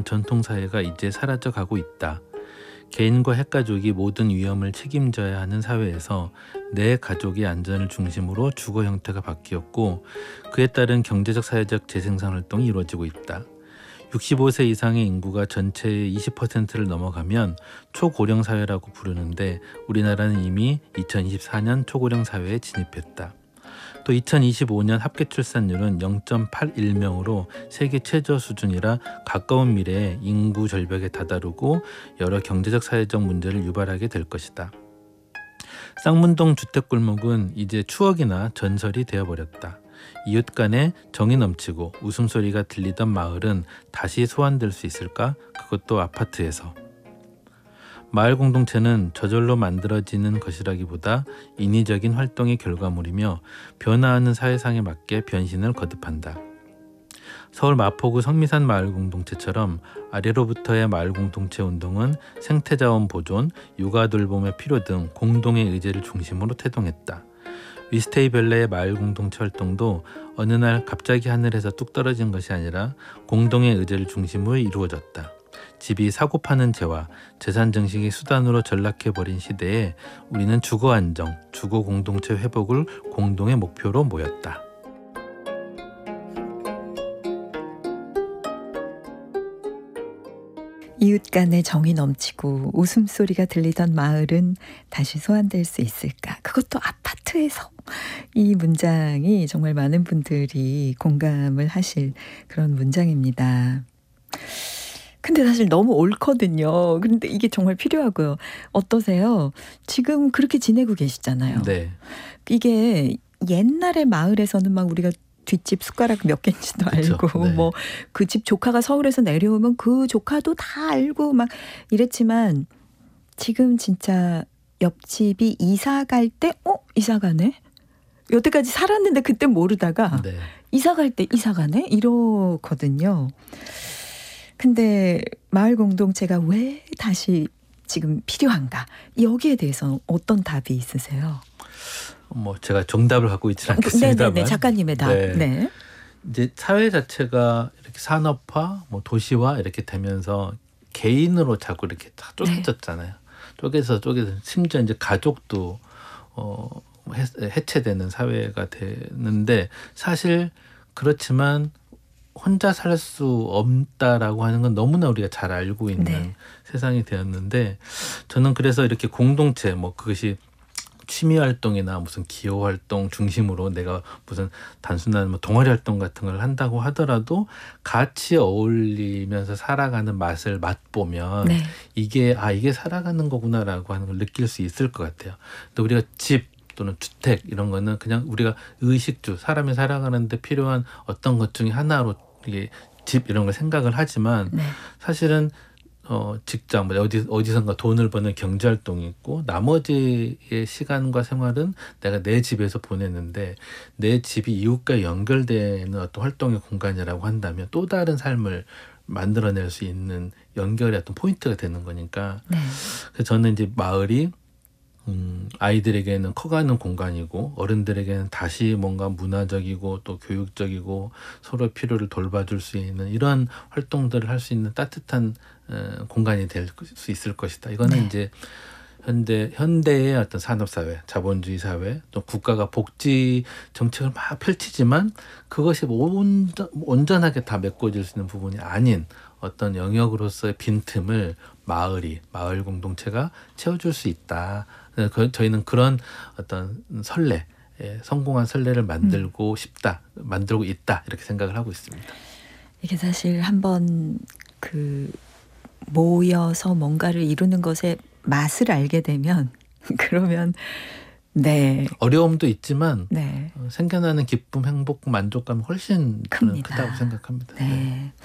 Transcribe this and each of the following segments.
있던 전통사회가 이제 사라져가고 있다. 개인과 핵가족이 모든 위험을 책임져야 하는 사회에서 내 가족의 안전을 중심으로 주거 형태가 바뀌었고 그에 따른 경제적 사회적 재생산 활동이 이루어지고 있다. 65세 이상의 인구가 전체의 20%를 넘어가면 초고령 사회라고 부르는데 우리나라는 이미 2024년 초고령 사회에 진입했다. 또 2025년 합계 출산율은 0.81명으로 세계 최저 수준이라 가까운 미래에 인구 절벽에 다다르고 여러 경제적 사회적 문제를 유발하게 될 것이다. 쌍문동 주택골목은 이제 추억이나 전설이 되어버렸다. 이웃 간에 정이 넘치고 웃음소리가 들리던 마을은 다시 소환될 수 있을까? 그것도 아파트에서. 마을 공동체는 저절로 만들어지는 것이라기보다 인위적인 활동의 결과물이며 변화하는 사회상에 맞게 변신을 거듭한다. 서울 마포구 성미산 마을 공동체처럼 아래로부터의 마을 공동체 운동은 생태자원 보존, 육아 돌봄의 필요 등 공동의 의제를 중심으로 태동했다. 위스테이 벨레의 마을 공동체 활동도 어느 날 갑자기 하늘에서 뚝 떨어진 것이 아니라 공동의 의제를 중심으로 이루어졌다. 집이 사고 파는 재화, 재산 증식의 수단으로 전락해버린 시대에 우리는 주거 안정, 주거 공동체 회복을 공동의 목표로 모였다. 이웃 간에 정이 넘치고 웃음소리가 들리던 마을은 다시 소환될 수 있을까? 그것도 아파트에서. 이 문장이 정말 많은 분들이 공감을 하실 그런 문장입니다. 근데 사실 너무 옳거든요. 그런데 이게 정말 필요하고요. 어떠세요? 지금 그렇게 지내고 계시잖아요. 네. 이게 옛날의 마을에서는 막 우리가 뒷집 숟가락 몇 개인지도 그쵸, 알고 네. 뭐 그 집 조카가 서울에서 내려오면 그 조카도 다 알고 막 이랬지만 지금 진짜 옆집이 이사 갈 때 이사 가네? 여태까지 살았는데 그때 모르다가 네. 이사 갈 때 이사 가네? 이러거든요. 근데 마을 공동체가 왜 다시 지금 필요한가? 여기에 대해서 어떤 답이 있으세요? 제가 정답을 갖고 있지는 않겠습니다만. 네네네, 작가님의 답. 네. 네. 이제 사회 자체가 이렇게 산업화, 도시화 이렇게 되면서 개인으로 자꾸 이렇게 다 쪼개졌잖아요. 쪼개서 심지어 이제 가족도 해체되는 사회가 되는데 사실 그렇지만 혼자 살 수 없다라고 하는 건 너무나 우리가 잘 알고 있는 네. 세상이 되었는데 저는 그래서 이렇게 공동체 그것이 취미 활동이나 무슨 기호 활동 중심으로 내가 무슨 단순한 동아리 활동 같은 걸 한다고 하더라도 같이 어울리면서 살아가는 맛을 맛보면 네. 이게 살아가는 거구나라고 하는 걸 느낄 수 있을 것 같아요. 또 우리가 집 또는 주택 이런 거는 그냥 우리가 의식주 사람이 살아가는데 필요한 어떤 것 중에 하나로 이게 집 이런 걸 생각을 하지만 네. 사실은 직장 어디선가 돈을 버는 경제 활동이 있고 나머지의 시간과 생활은 내가 내 집에서 보내는데 내 집이 이웃과 연결되는 어떤 활동의 공간이라고 한다면 또 다른 삶을 만들어낼 수 있는 연결의 어떤 포인트가 되는 거니까. 네. 그래서 저는 이제 마을이 아이들에게는 커가는 공간이고 어른들에게는 다시 뭔가 문화적이고 또 교육적이고 서로의 필요를 돌봐줄 수 있는 이런 활동들을 할 수 있는 따뜻한 공간이 될 수 있을 것이다. 이거는 네. 이제 현대의 어떤 산업사회, 자본주의 사회, 또 국가가 복지 정책을 막 펼치지만 그것이 온전하게 다 메꿔질 수 있는 부분이 아닌 어떤 영역으로서의 빈틈을 마을 공동체가 채워줄 수 있다. 저희는 그런 어떤 성공한 선례를 만들고 있다 이렇게 생각을 하고 있습니다. 이게 사실 한번 모여서 뭔가를 이루는 것의 맛을 알게 되면 그러면 네. 어려움도 있지만 네. 생겨나는 기쁨, 행복, 만족감이 훨씬 큽니다. 크다고 생각합니다. 네.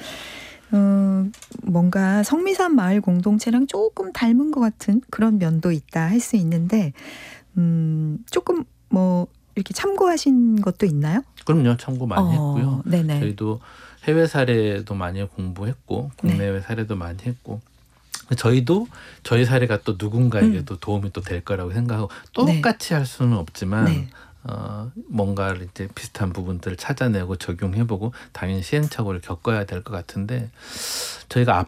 뭔가 성미산 마을 공동체랑 조금 닮은 것 같은 그런 면도 있다 할 수 있는데 조금 이렇게 참고하신 것도 있나요? 그럼요. 참고 많이 했고요. 네네. 저희도 해외 사례도 많이 공부했고 국내외 사례도 많이 했고 저희도 저희 사례가 또 누군가에게도 도움이 또 될 거라고 생각하고 똑같이 할 수는 없지만 네. 뭔가를 이제 비슷한 부분들을 찾아내고 적용해보고 당연히 시행착오를 겪어야 될 것 같은데 저희가